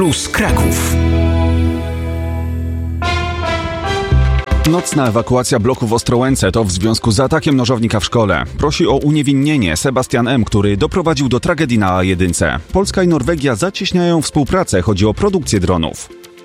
Plus Kraków. Nocna ewakuacja bloku w Ostrołęce to w związku z atakiem nożownika w szkole. Prosi o uniewinnienie Sebastian M., który doprowadził do tragedii na A1. Polska i Norwegia zacieśniają współpracę, chodzi o produkcję dronów.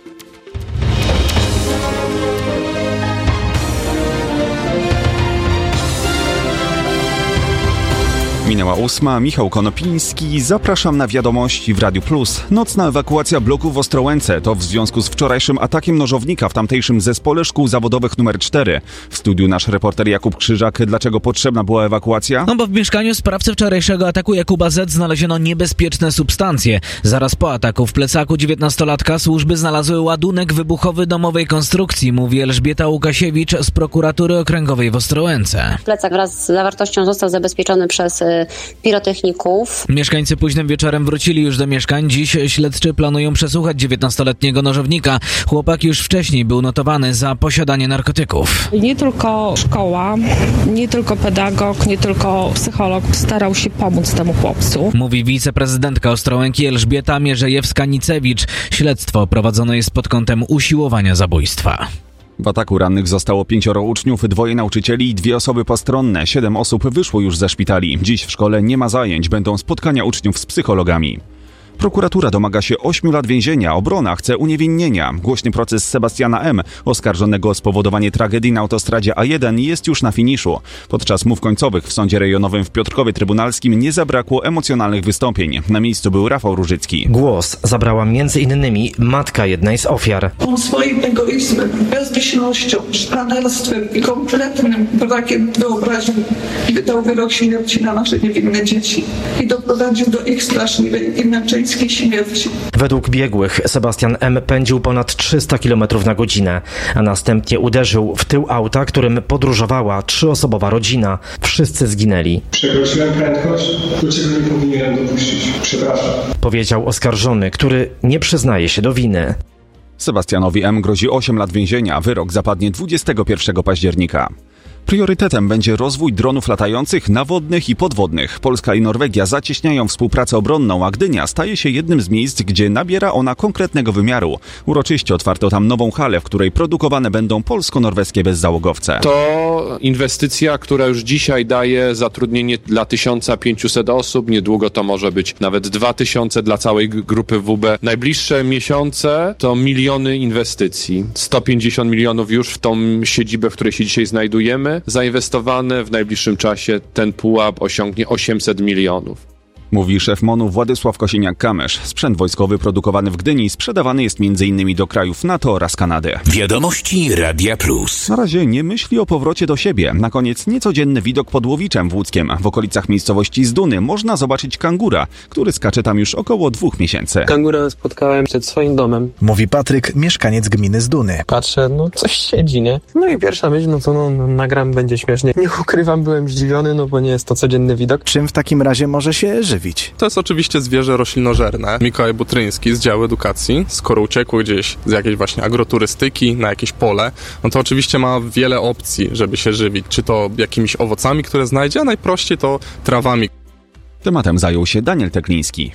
Minęła 8, Michał Konopiński, zapraszam na wiadomości w Radiu Plus. Nocna ewakuacja bloku w Ostrołęce to w związku z wczorajszym atakiem nożownika w tamtejszym zespole szkół zawodowych nr 4. W studiu nasz reporter Jakub Krzyżak. Dlaczego potrzebna była ewakuacja? No bo w mieszkaniu sprawcy wczorajszego ataku Jakuba Z znaleziono niebezpieczne substancje. Zaraz po ataku w plecaku 19-latka służby znalazły ładunek wybuchowy domowej konstrukcji, mówi Elżbieta Łukasiewicz z prokuratury okręgowej w Ostrołęce. Plecak wraz z zawartością został zabezpieczony przez pirotechników. Mieszkańcy późnym wieczorem wrócili już do mieszkań. Dziś śledczy planują przesłuchać 19-letniego nożownika. Chłopak już wcześniej był notowany za posiadanie narkotyków. Nie tylko szkoła, nie tylko pedagog, nie tylko psycholog starał się pomóc temu chłopcu. Mówi wiceprezydentka Ostrołęki Elżbieta Mierzejewska-Nicewicz. Śledztwo prowadzone jest pod kątem usiłowania zabójstwa. W ataku rannych zostało 5 uczniów, 2 nauczycieli i 2 osoby postronne. 7 osób wyszło już ze szpitali. Dziś w szkole nie ma zajęć, będą spotkania uczniów z psychologami. Prokuratura domaga się 8 lat więzienia, obrona chce uniewinnienia. Głośny proces Sebastiana M., oskarżonego o spowodowanie tragedii na autostradzie A1, jest już na finiszu. Podczas mów końcowych w sądzie rejonowym w Piotrkowie Trybunalskim nie zabrakło emocjonalnych wystąpień. Na miejscu był Rafał Różycki. Głos zabrała m.in. matka jednej z ofiar. On swoim egoizmem, bezmyślnością, szpanerstwem i kompletnym brakiem wyobraźni wydał wyrok śmierci na nasze niewinne dzieci i doprowadził do ich straszliwej i męczeńskiej śmierci. Według biegłych Sebastian M. pędził ponad 300 km na godzinę, a następnie uderzył w tył auta, którym podróżowała 3-osobowa rodzina. Wszyscy zginęli. Przekroczyłem prędkość, do czego nie powinienem dopuścić. Przepraszam. Powiedział oskarżony, który nie przyznaje się do winy. Sebastianowi M. grozi 8 lat więzienia. Wyrok zapadnie 21 października. Priorytetem będzie rozwój dronów latających, nawodnych i podwodnych. Polska i Norwegia zacieśniają współpracę obronną, a Gdynia staje się jednym z miejsc, gdzie nabiera ona konkretnego wymiaru. Uroczyście otwarto tam nową halę, w której produkowane będą polsko-norweskie bezzałogowce. To inwestycja, która już dzisiaj daje zatrudnienie dla 1500 osób. Niedługo to może być nawet 2000 dla całej grupy WB. Najbliższe miesiące to miliony inwestycji. 150 milionów już w tą siedzibę, w której się dzisiaj znajdujemy. Zainwestowane w najbliższym czasie ten pułap osiągnie 800 milionów. Mówi szef MON-u Władysław Kosiniak-Kamysz. Sprzęt wojskowy produkowany w Gdyni sprzedawany jest m.in. do krajów NATO oraz Kanady. Wiadomości Radia Plus. Na razie nie myśli o powrocie do siebie. Na koniec niecodzienny widok pod Łowiczem w Łódzkiem. W okolicach miejscowości Zduny można zobaczyć kangura, który skacze tam już około 2 miesięcy. Kangura spotkałem przed swoim domem. Mówi Patryk, mieszkaniec gminy Zduny. Patrzę, coś siedzi, nie? No i pierwsza myśl, nagram, będzie śmiesznie. Nie ukrywam, byłem zdziwiony, bo nie jest to codzienny widok. Czym w takim razie może się żywić? To jest oczywiście zwierzę roślinożerne. Mikołaj Butryński z działu edukacji, skoro uciekł gdzieś z jakiejś właśnie agroturystyki na jakieś pole, to oczywiście ma wiele opcji, żeby się żywić. Czy to jakimiś owocami, które znajdzie, a najprościej to trawami. Tematem zajął się Daniel Tekliński.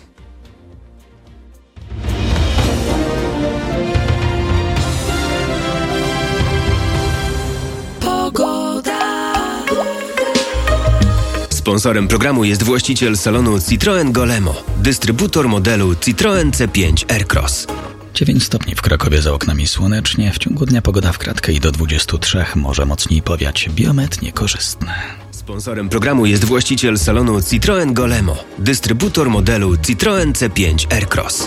Sponsorem programu jest właściciel salonu Citroen Golemo, dystrybutor modelu Citroen C5 Aircross. 9 stopni w Krakowie, za oknami słonecznie. W ciągu dnia pogoda w kratkę i do 23, może mocniej powiać. Biometr niekorzystny. Sponsorem programu jest właściciel salonu Citroen Golemo, dystrybutor modelu Citroen C5 Aircross.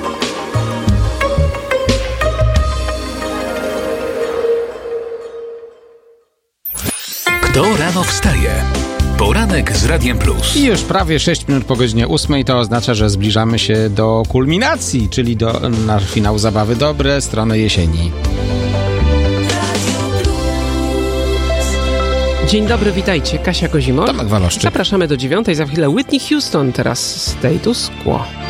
Kto rano wstaje? Poranek z Radiem Plus. I już prawie 6 minut po godzinie 8, to oznacza, że zbliżamy się do kulminacji, czyli do nasz finał zabawy Dobre Strony Jesieni. Dzień dobry, witajcie. Kasia Kozimor. Tomek Waloszczyk. Zapraszamy do 9. Za chwilę Whitney Houston, teraz Status Quo.